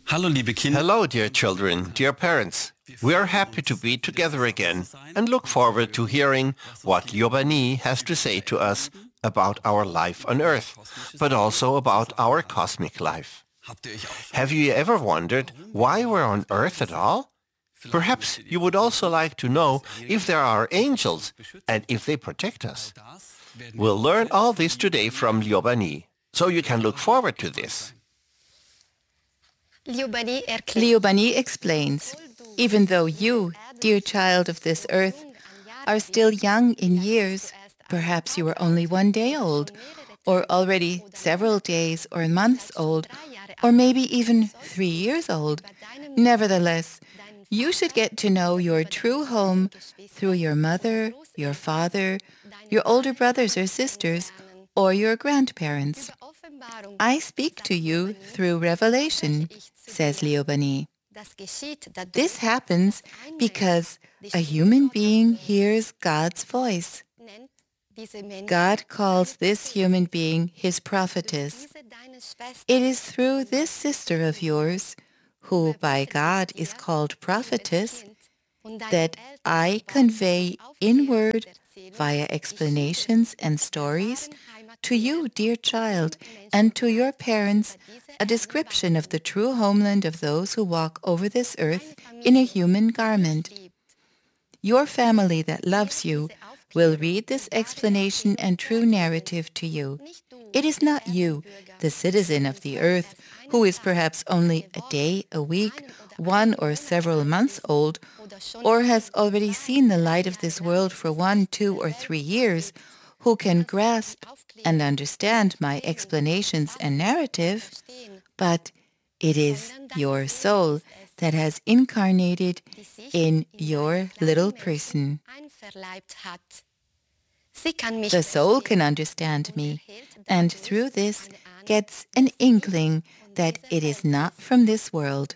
Hello, dear children, dear parents. We are happy to be together again and look forward to hearing what Lyobani has to say to us about our life on Earth, but also about our cosmic life. Have you ever wondered why we're on Earth at all? Perhaps you would also like to know if there are angels and if they protect us. We'll learn all this today from Lyobani, so you can look forward to this. Lyobani explains, even though you, dear child of this earth, are still young in years, perhaps you are only 1 day old, or already several days or months old, or maybe even 3 years old. Nevertheless, you should get to know your true home through your mother, your father, your older brothers or sisters, or your grandparents. I speak to you through revelation, says Lyobani. This happens because a human being hears God's voice. God calls this human being his prophetess. It is through this sister of yours, who by God is called prophetess, that I convey in word, via explanations and stories, to you, dear child, and to your parents, a description of the true homeland of those who walk over this earth in a human garment. Your family that loves you will read this explanation and true narrative to you. It is not you, the citizen of the earth, who is perhaps only a day, a week, 1 or several months old, or has already seen the light of this world for 1, 2, or 3 years, who can grasp and understand my explanations and narrative, but it is your soul that has incarnated in your little person. The soul can understand me, and through this gets an inkling that it is not from this world.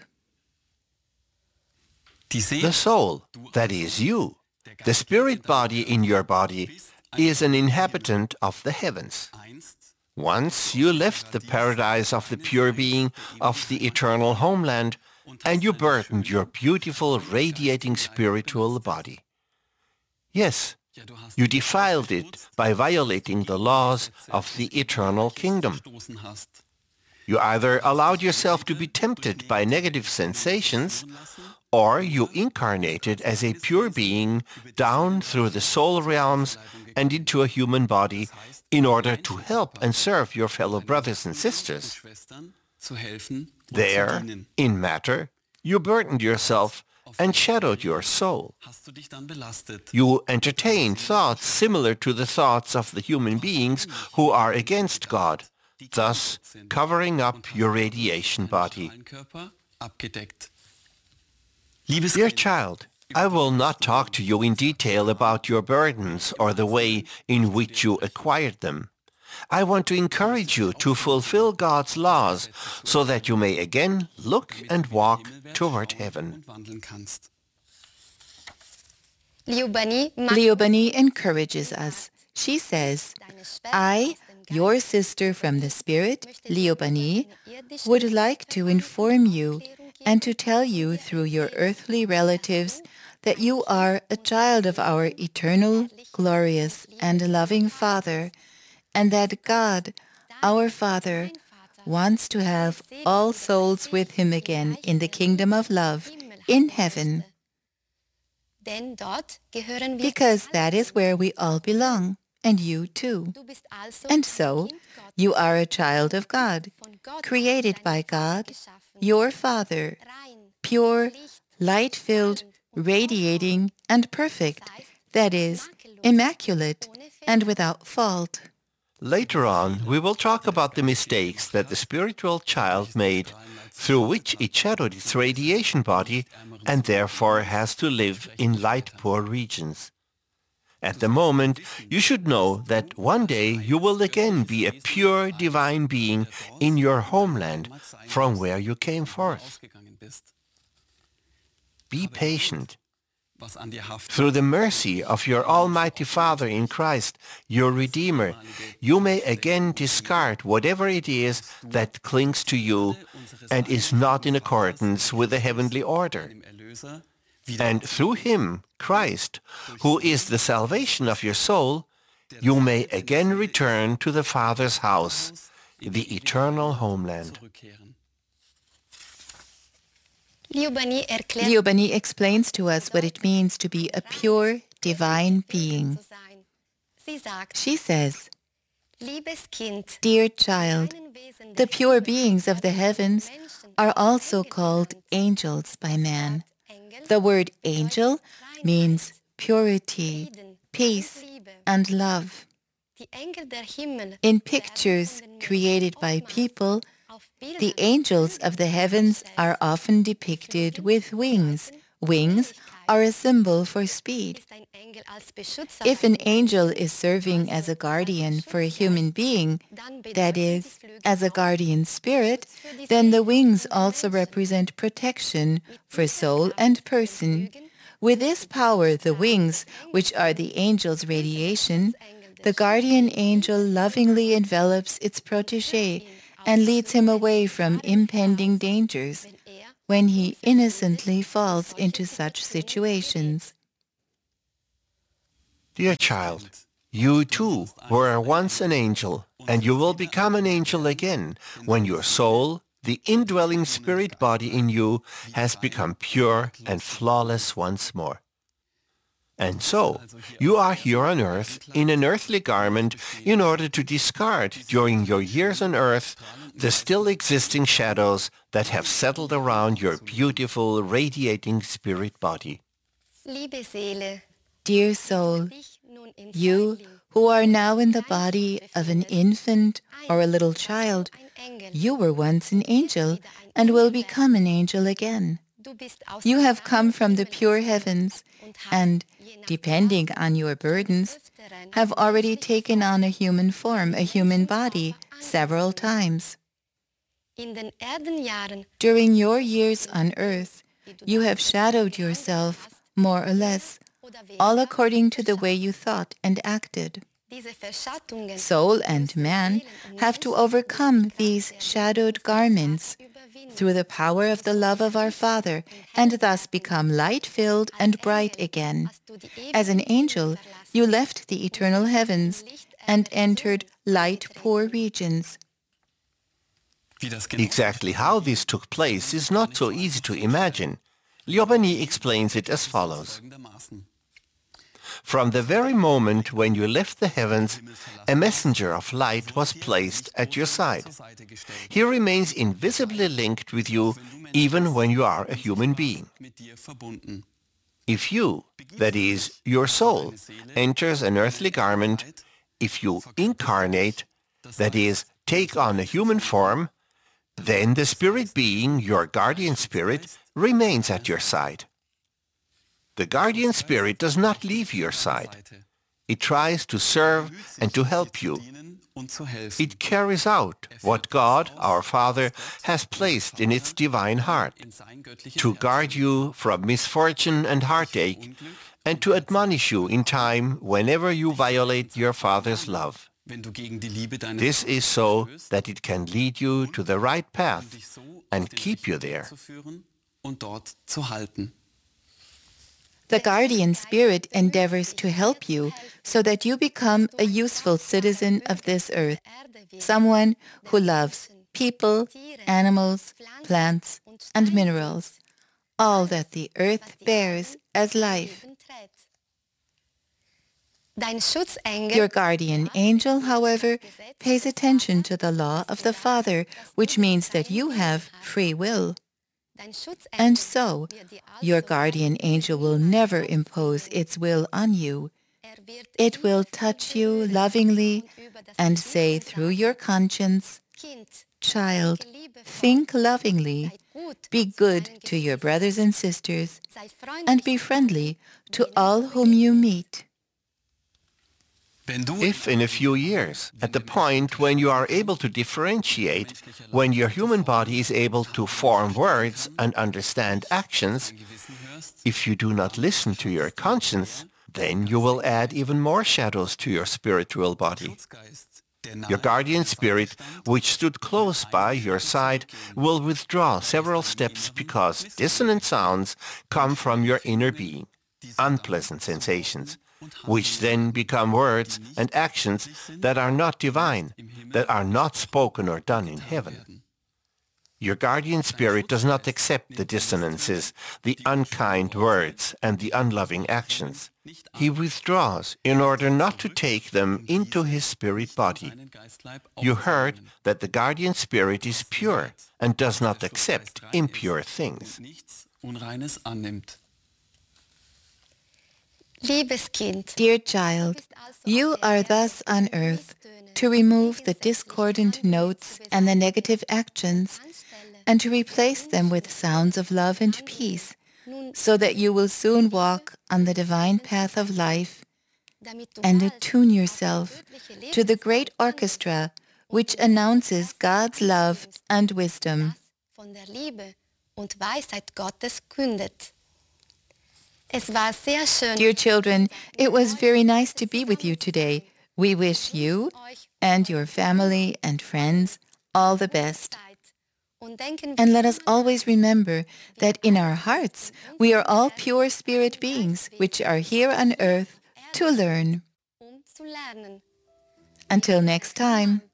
The soul, that is you, the spirit body in your body, is an inhabitant of the heavens. Once you left the paradise of the pure being of the eternal homeland, and you burdened your beautiful, radiating spiritual body. Yes, you defiled it by violating the laws of the eternal kingdom. You either allowed yourself to be tempted by negative sensations, or you incarnated as a pure being down through the soul realms and into a human body in order to help and serve your fellow brothers and sisters. There, in matter, you burdened yourself and shadowed your soul. You entertained thoughts similar to the thoughts of the human beings who are against God, thus covering up your radiation body. Dear child, I will not talk to you in detail about your burdens or the way in which you acquired them. I want to encourage you to fulfill God's laws so that you may again look and walk toward heaven. Lyobani encourages us. She says, I, your sister from the spirit, Lyobani, would like to inform you and to tell you through your earthly relatives that you are a child of our eternal, glorious, and loving Father, and that God, our Father, wants to have all souls with him again in the kingdom of love, in heaven. Because that is where we all belong, and you too. And so, you are a child of God, created by God, your Father, pure, light-filled, radiating, and perfect, that is, immaculate and without fault. Later on, we will talk about the mistakes that the spiritual child made, through which it shadowed its radiation body and therefore has to live in light-poor regions. At the moment, you should know that one day you will again be a pure divine being in your homeland from where you came forth. Be patient. Through the mercy of your Almighty Father in Christ, your Redeemer, you may again discard whatever it is that clings to you and is not in accordance with the heavenly order. And through him, Christ, who is the salvation of your soul, you may again return to the Father's house, the eternal homeland. Liobani explains to us what it means to be a pure, divine being. She says, "Dear child, the pure beings of the heavens are also called angels by man. The word angel means purity, peace, and love. In pictures created by people, the angels of the heavens are often depicted with wings. Wings are a symbol for speed. If an angel is serving as a guardian for a human being, that is, as a guardian spirit, then the wings also represent protection for soul and person. With this power, the wings, which are the angel's radiation, the guardian angel lovingly envelops its protégé and leads him away from impending dangers when he innocently falls into such situations." Dear child, you too were once an angel, and you will become an angel again when your soul, the indwelling spirit body in you, has become pure and flawless once more. And so, you are here on earth in an earthly garment in order to discard during your years on earth the still existing shadows that have settled around your beautiful, radiating spirit body. Dear soul, you who are now in the body of an infant or a little child, you were once an angel and will become an angel again. You have come from the pure heavens and, depending on your burdens, have already taken on a human form, a human body, several times. During your years on earth, you have shadowed yourself, more or less, all according to the way you thought and acted. Soul and man have to overcome these shadowed garments through the power of the love of our Father, and thus become light-filled and bright again. As an angel, you left the eternal heavens and entered light-poor regions. Exactly how this took place is not so easy to imagine. Liobani explains it as follows. From the very moment when you left the heavens, a messenger of light was placed at your side. He remains invisibly linked with you even when you are a human being. If you, that is, your soul, enters an earthly garment, if you incarnate, that is, take on a human form, then the spirit being, your guardian spirit, remains at your side. The guardian spirit does not leave your side. It tries to serve and to help you. It carries out what God, our Father, has placed in its divine heart, to guard you from misfortune and heartache, and to admonish you in time whenever you violate your Father's love. This is so that it can lead you to the right path and keep you there. The guardian spirit endeavors to help you so that you become a useful citizen of this earth, someone who loves people, animals, plants, and minerals, all that the earth bears as life. Your guardian angel, however, pays attention to the law of the Father, which means that you have free will. And so, your guardian angel will never impose its will on you. It will touch you lovingly and say through your conscience, "Child, think lovingly, be good to your brothers and sisters, and be friendly to all whom you meet." If in a few years, at the point when you are able to differentiate, when your human body is able to form words and understand actions, If you do not listen to your conscience, then you will add even more shadows to your spiritual body. Your guardian spirit, which stood close by your side, will withdraw several steps because dissonant sounds come from your inner being, unpleasant sensations, which then become words and actions that are not divine, that are not spoken or done in heaven. Your guardian spirit does not accept the dissonances, the unkind words, and the unloving actions. He withdraws in order not to take them into his spirit body. You heard that the guardian spirit is pure and does not accept impure things. Dear child, you are thus on earth to remove the discordant notes and the negative actions and to replace them with sounds of love and peace, so that you will soon walk on the divine path of life and attune yourself to the great orchestra which announces God's love and wisdom. Dear children, it was very nice to be with you today. We wish you and your family and friends all the best. And let us always remember that in our hearts we are all pure spirit beings which are here on earth to learn. Until next time.